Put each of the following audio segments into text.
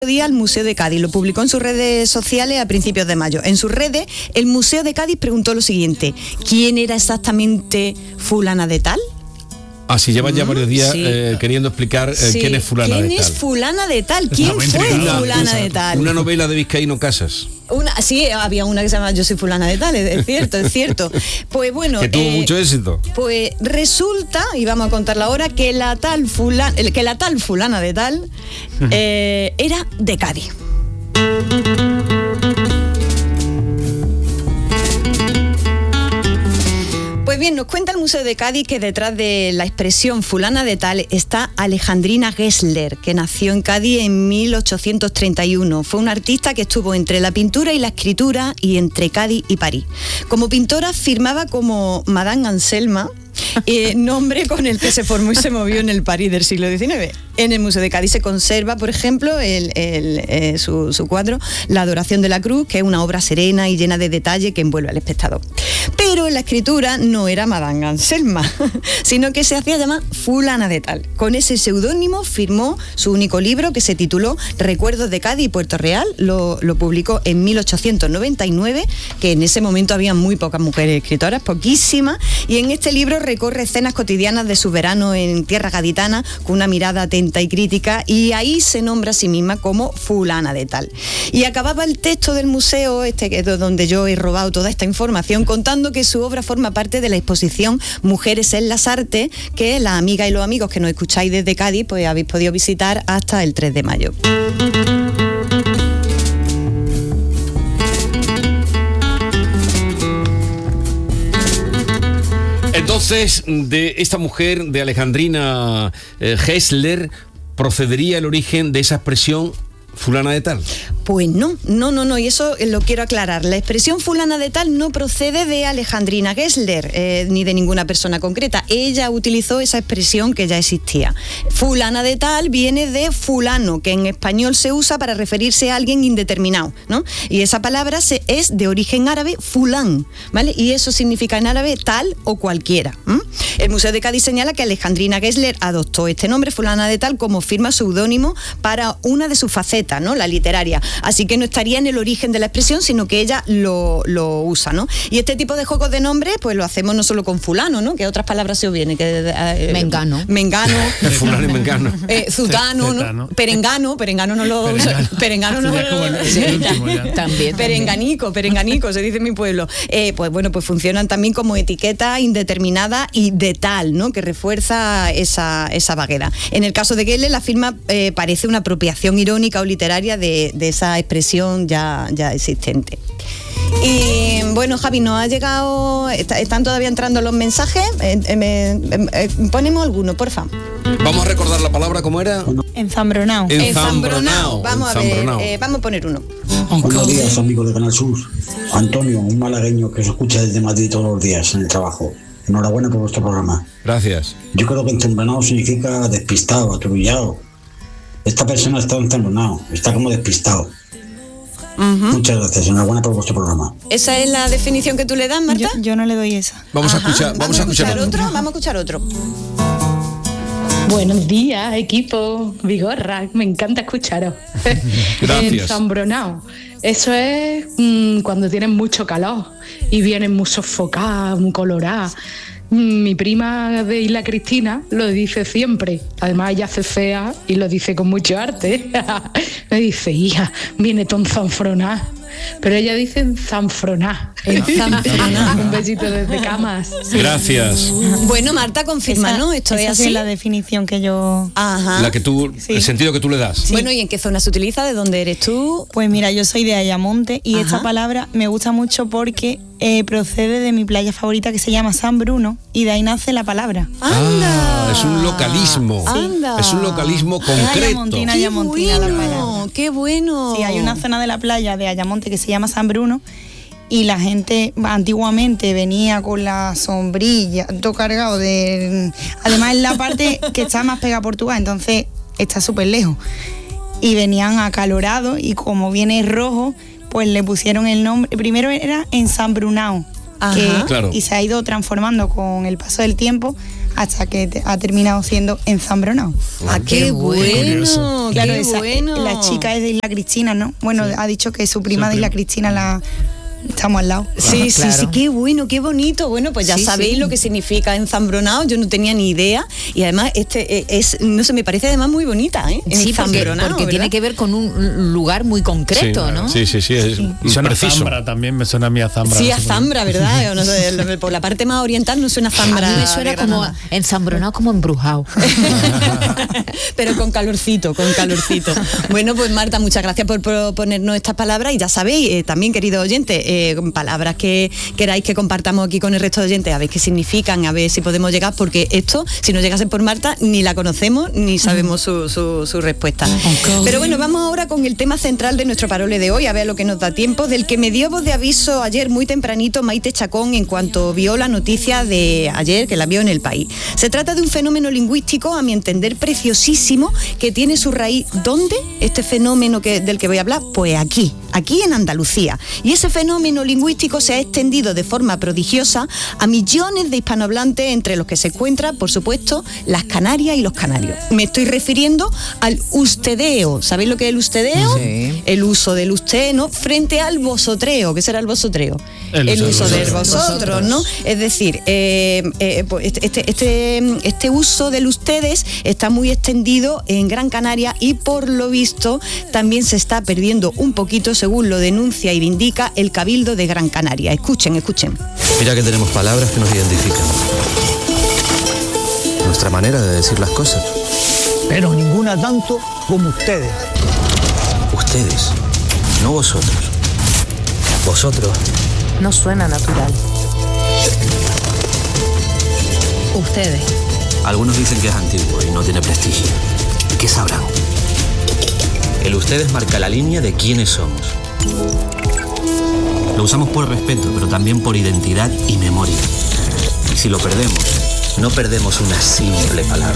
día al Museo de Cádiz, lo publicó en sus redes sociales a principios de mayo. En sus redes, el Museo de Cádiz preguntó lo siguiente: ¿quién era exactamente fulana de tal? Así llevan ya varios días queriendo explicar quién es fulana de tal. ¿Quién es fulana de tal? ¿Quién fue fulana de tal? Una novela de Vizcaíno Casas. Sí, había una que se llama Yo soy fulana de tal, es cierto, es cierto. Pues bueno, que tuvo mucho éxito. Pues resulta, y vamos a contarla ahora, que la tal fulana de tal era de Cádiz. Pues bien, nos cuenta el Museo de Cádiz que detrás de la expresión fulana de tal está Alejandrina Gessler, que nació en Cádiz en 1831. Fue una artista que estuvo entre la pintura y la escritura y entre Cádiz y París. Como pintora firmaba como Madame Anselma, nombre con el que se formó y se movió en el París del siglo XIX. En el Museo de Cádiz se conserva, por ejemplo, su cuadro La Adoración de la Cruz, que es una obra serena y llena de detalle que envuelve al espectador. Pero en la escritura no era Madame Anselma, sino que se hacía llamar fulana de tal. Con ese seudónimo firmó su único libro, que se tituló Recuerdos de Cádiz y Puerto Real. Lo publicó en 1899, que en ese momento había muy pocas mujeres escritoras, poquísimas, y en este libro recorre escenas cotidianas de su verano en tierra gaditana con una mirada atenta y crítica, y ahí se nombra a sí misma como fulana de tal. Y acababa el texto del museo, que es donde yo he robado toda esta información, contando que su obra forma parte de la exposición Mujeres en las Artes, que las amigas y los amigos que nos escucháis desde Cádiz pues habéis podido visitar hasta el 3 de mayo. Entonces, de esta mujer, de Alejandrina Gessler, procedería el origen de esa expresión fulana de tal. Pues no, y eso lo quiero aclarar. La expresión fulana de tal no procede de Alejandrina Gessler, ni de ninguna persona concreta. Ella utilizó esa expresión que ya existía. Fulana de tal viene de fulano, que en español se usa para referirse a alguien indeterminado, ¿no? Y esa palabra es de origen árabe, fulán, ¿vale? Y eso significa en árabe tal o cualquiera. El Museo de Cádiz señala que Alejandrina Gessler adoptó este nombre, fulana de tal, como firma seudónimo para una de sus facetas, ¿no? La literaria. Así que no estaría en el origen de la expresión, sino que ella lo usa, ¿no? Y este tipo de juegos de nombres, pues lo hacemos no solo con fulano, ¿no? Que otras palabras se os vienen. Mengano. Fulano y mengano. Zutano, ¿no? Perengano no lo... Perengano no lo... También. Perenganico, se dice en mi pueblo. Pues bueno, pues funcionan también como etiqueta indeterminada y de tal, ¿no? Que refuerza esa vaguedad. En el caso de Gessler, la firma parece una apropiación irónica o literaria de esa expresión ya existente. Y bueno, Javi, nos ha llegado, están todavía entrando los mensajes, ponemos alguno, porfa. Vamos a recordar la palabra, ¿cómo era? Enzambronao. Vamos a ver, vamos a poner uno. Buenos días, amigos de Canal Sur. Antonio, un malagueño que se escucha desde Madrid todos los días en el trabajo. Enhorabuena por vuestro programa. Gracias. Yo creo que enzambronao significa despistado, aturullado. Esta persona está enzambronao, está como despistado. Muchas gracias, enhorabuena por vuestro programa. ¿Esa es la definición que tú le das, Marta? Yo no le doy esa. Vamos a escuchar otro. Buenos días, equipo Vigorra, me encanta escucharos. Gracias. Enzambronao, eso es cuando tienen mucho calor y vienen muy sofocadas, muy coloradas. Mi prima de Isla Cristina lo dice siempre. Además, ella hace fea y lo dice con mucho arte. Me dice, hija, viene ton zanfroná. Pero ella dice zanfroná. Un besito desde Camas. Sí. Gracias. Bueno, Marta, confirma, ¿no? Esto es así. Es la definición que yo... Ajá. La que tú, sí. El sentido que tú le das. Sí. Bueno, ¿y en qué zona se utiliza? ¿De dónde eres tú? Pues mira, yo soy de Ayamonte y esta palabra me gusta mucho porque procede de mi playa favorita que se llama San Bruno y de ahí nace la palabra. ¡Anda! Es un localismo. ¡Anda! Es un localismo concreto. Ayamontina, la playa. ¡Qué bueno! Sí, hay una zona de la playa de Ayamonte que se llama San Bruno y la gente antiguamente venía con la sombrilla, todo cargado de... Además es la parte que está más pegada a Portugal, entonces está súper lejos. Y venían acalorados y como viene rojo, pues le pusieron el nombre. Primero era enzambronao, claro. Y se ha ido transformando con el paso del tiempo hasta que ha terminado siendo enzambronado. ¡Qué bueno! Claro, ¡Qué bueno! La chica es de Isla Cristina, ¿no? Bueno, ha dicho que su prima de Isla Cristina estamos al lado. Sí, claro. Sí, qué bueno, qué bonito. Bueno, pues ya sabéis lo que significa enzambronado. Yo no tenía ni idea. Y además, no sé, me parece además muy bonita, ¿eh? Sí, porque tiene que ver con un lugar muy concreto, ¿no? Sí. Y suena preciso. Zambra también, me suena a mí a Zambra. Sí, a Zambra, ¿verdad? No sé, por la parte más oriental no suena Zambra. A mí me suena como enzambronado, como embrujado. Pero con calorcito. Bueno, pues Marta, muchas gracias por ponernos estas palabras. Y ya sabéis, también, queridos oyentes, palabras que queráis que compartamos aquí con el resto de oyentes, a ver qué significan, a ver si podemos llegar, porque esto, si no llegasen por Marta, ni la conocemos ni sabemos su respuesta. Pero bueno, vamos ahora con el tema central de nuestro parole de hoy, a ver lo que nos da tiempo, del que me dio voz de aviso ayer muy tempranito Maite Chacón en cuanto vio la noticia de ayer, que la vio en El País. Se trata de un fenómeno lingüístico, a mi entender, preciosísimo, que tiene su raíz, ¿dónde? Este fenómeno del que voy a hablar, pues aquí en Andalucía. Y ese fenómeno lingüístico se ha extendido de forma prodigiosa a millones de hispanohablantes, entre los que se encuentran, por supuesto, las Canarias y los canarios. Me estoy refiriendo al ustedeo. ¿Sabéis lo que es el ustedeo? Sí. El uso del usted, ¿no? Frente al vosotreo. ¿Qué será el vosotreo? El uso del vosotros, ¿no? Es decir, este uso del ustedes está muy extendido en Gran Canaria y por lo visto también se está perdiendo un poquito, según lo denuncia y vindica el Cabildo de Gran Canaria. Escuchen. Mira que tenemos palabras que nos identifican. Nuestra manera de decir las cosas. Pero ninguna tanto como ustedes. Ustedes, no vosotros. Vosotros. No suena natural. Ustedes. Algunos dicen que es antiguo y no tiene prestigio. ¿Qué sabrán? El ustedes marca la línea de quiénes somos. Lo usamos por respeto, pero también por identidad y memoria. Y si lo perdemos, no perdemos una simple palabra.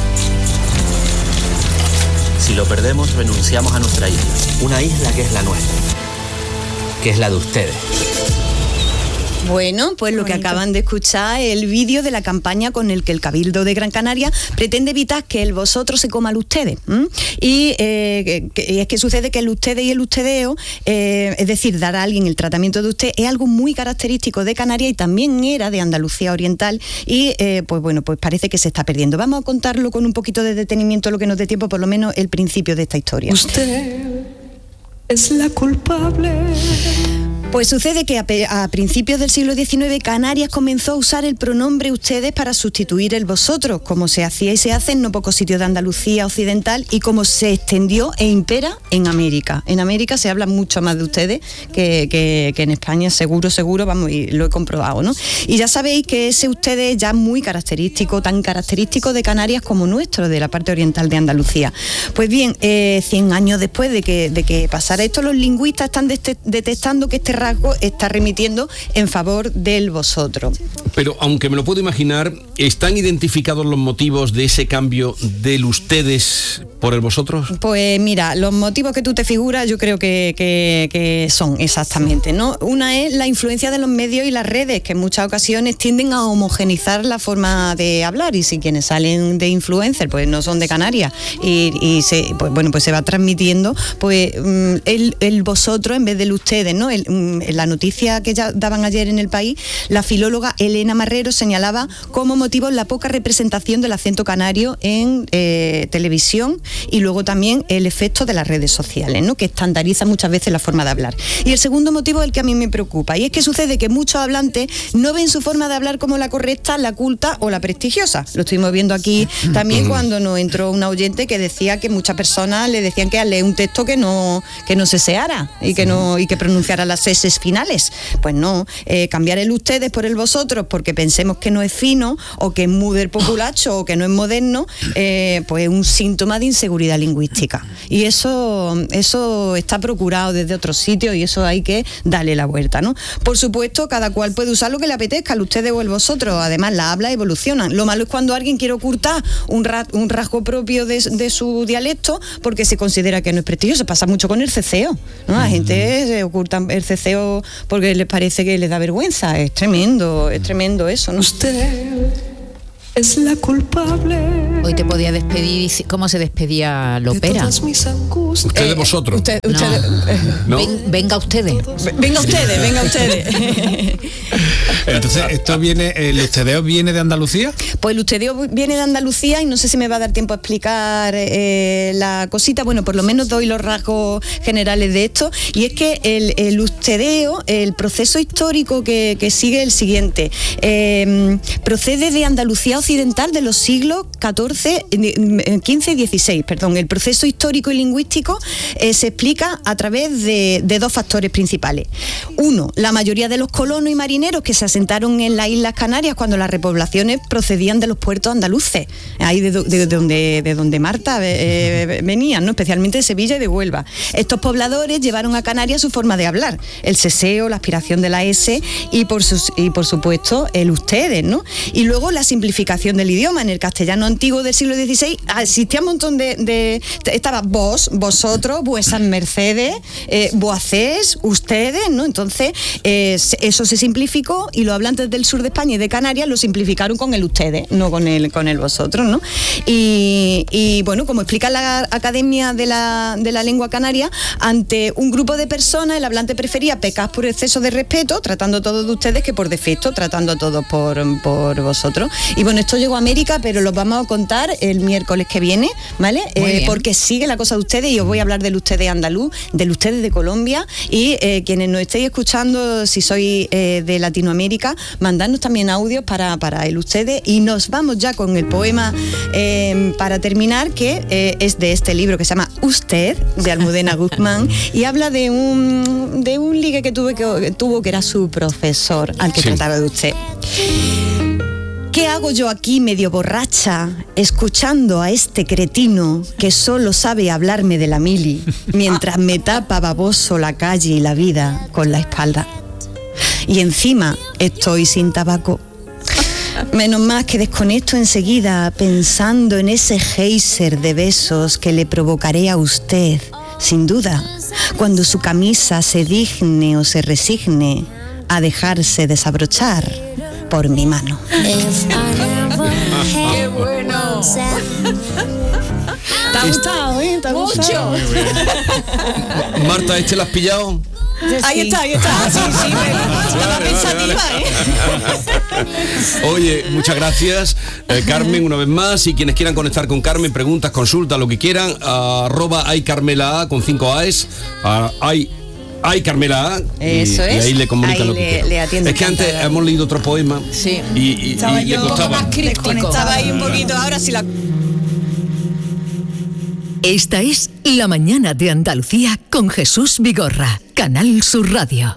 Si lo perdemos, renunciamos a nuestra isla. Una isla que es la nuestra, que es la de ustedes. Bueno, pues lo que acaban de escuchar es el vídeo de la campaña con el que el Cabildo de Gran Canaria pretende evitar que el vosotros se coma al ustedes. Y es que sucede que el ustedes y el ustedeo, es decir, dar a alguien el tratamiento de usted, es algo muy característico de Canarias y también era de Andalucía Oriental y pues parece que se está perdiendo. Vamos a contarlo con un poquito de detenimiento, lo que nos dé tiempo, por lo menos el principio de esta historia. Usted es la culpable. Pues sucede que a principios del siglo XIX Canarias comenzó a usar el pronombre ustedes para sustituir el vosotros, como se hacía y se hace en no pocos sitios de Andalucía occidental y como se extendió e impera en América. En América se habla mucho más de ustedes que en España, seguro, vamos, y lo he comprobado, ¿no? Y ya sabéis que ese ustedes ya muy característico, tan característico de Canarias como nuestro, de la parte oriental de Andalucía. Pues bien, 100 años después de que pasara esto, los lingüistas están detectando que este rasgo está remitiendo en favor del vosotros. Pero aunque me lo puedo imaginar, ¿están identificados los motivos de ese cambio del ustedes por el vosotros? Pues mira, los motivos que tú te figuras yo creo que son exactamente, ¿no? Una es la influencia de los medios y las redes, que en muchas ocasiones tienden a homogenizar la forma de hablar, y si quienes salen de influencer pues no son de Canarias y se va transmitiendo pues el vosotros en vez del ustedes, ¿no? La noticia que ya daban ayer en El País, la filóloga Elena Marrero señalaba como motivo la poca representación del acento canario en televisión y luego también el efecto de las redes sociales, ¿no? Que estandariza muchas veces la forma de hablar. Y el segundo motivo es el que a mí me preocupa, y es que sucede que muchos hablantes no ven su forma de hablar como la correcta, la culta o la prestigiosa. Lo estuvimos viendo aquí también cuando nos entró una oyente que decía que muchas personas le decían que al leer un texto que no seseara y que pronunciara las eses finales. Pues no, cambiar el ustedes por el vosotros porque pensemos que no es fino o que es muy populacho o que no es moderno, pues es un síntoma de inseguridad lingüística. Y eso está procurado desde otros sitios y eso hay que darle la vuelta, ¿no? Por supuesto, cada cual puede usar lo que le apetezca, el ustedes o el vosotros. Además, las hablas evolucionan. Lo malo es cuando alguien quiere ocultar un rasgo propio de su dialecto porque se considera que no es prestigioso. Pasa mucho con el ceceo, ¿no? La gente se oculta el ceceo porque les parece que les da vergüenza. Es tremendo eso, ¿no? Usted es la culpable. Hoy te podía despedir. ¿Cómo se despedía Lopera? Ustedes vosotros. ¿No? Venga ustedes. Venga ustedes. Entonces, ¿esto viene, el ustedeo viene de Andalucía? Pues el ustedeo viene de Andalucía y no sé si me va a dar tiempo a explicar la cosita. Bueno, por lo menos doy los rasgos generales de esto. Y es que el ustedeo, el proceso histórico que sigue el siguiente. Procede de Andalucía occidental de los siglos XIV y XVI. El proceso histórico y lingüístico se explica a través de dos factores principales. Uno, la mayoría de los colonos y marineros que se asentaron en las Islas Canarias cuando las repoblaciones procedían de los puertos andaluces, ahí de donde Marta venía, ¿no? Especialmente de Sevilla y de Huelva. Estos pobladores llevaron a Canarias su forma de hablar, el seseo, la aspiración de la S y por supuesto el ustedes, ¿no? Y luego la simplificación del idioma. En el castellano antiguo del siglo XVI existía un montón estaba vos, vosotros, vuesas mercedes, voacés, ustedes, ¿no? Entonces eso se simplificó y los hablantes del sur de España y de Canarias lo simplificaron con el ustedes, no con el vosotros, ¿no? Y bueno, como explica la Academia de la Lengua Canaria, ante un grupo de personas el hablante prefería pecar por exceso de respeto, tratando todos de ustedes, que por defecto, tratando a todos por vosotros. Y bueno, esto llegó a América, pero lo vamos a contar el miércoles que viene, ¿vale? Porque sigue la cosa de ustedes y os voy a hablar del ustedes andaluz, del ustedes de Colombia y quienes nos estéis escuchando, si sois de Latinoamérica, mandadnos también audios para el ustedes y nos vamos ya con el poema para terminar, que es de este libro que se llama Usted, de Almudena Guzmán, y habla de un ligue que tuvo que era su profesor, al que trataba de usted. ¿Qué hago yo aquí medio borracha, escuchando a este cretino que solo sabe hablarme de la mili, mientras me tapa baboso la calle y la vida con la espalda? Y encima estoy sin tabaco. Menos mal que desconecto enseguida pensando en ese geyser de besos que le provocaré a usted, sin duda, cuando su camisa se digne o se resigne a dejarse desabrochar por mi mano. ¡Qué bueno! ¿Te ha gustado, ¿Te ha gustado? Marta, ¿este lo has pillado? Ahí está. Sí, estaba pensativa, Oye, muchas gracias, Carmen, una vez más. Y quienes quieran conectar con Carmen, preguntas, consultas, lo que quieran, @aycarmela con 5 A's, Ay, Carmela, eso y ahí le comunican lo que le atiende. Es que antes hemos leído otro poema y le costaba. Estaba ahí un poquito, ahora sí la... Esta es La Mañana de Andalucía con Jesús Vigorra, Canal Sur Radio.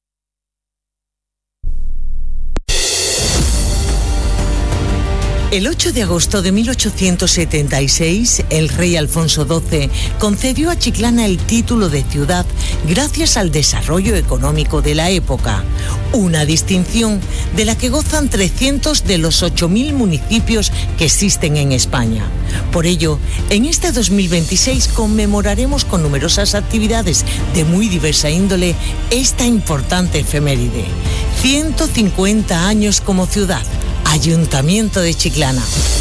El 8 de agosto de 1876, el rey Alfonso XII concedió a Chiclana el título de ciudad gracias al desarrollo económico de la época, una distinción de la que gozan 300 de los 8.000 municipios que existen en España. Por ello, en este 2026 conmemoraremos con numerosas actividades de muy diversa índole esta importante efeméride. 150 años como ciudad. Ayuntamiento de Chiclana.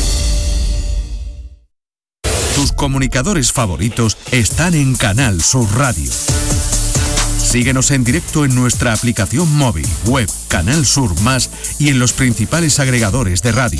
Tus comunicadores favoritos están en Canal Sur Radio. Síguenos en directo en nuestra aplicación móvil, web, Canal Sur Más y en los principales agregadores de radio.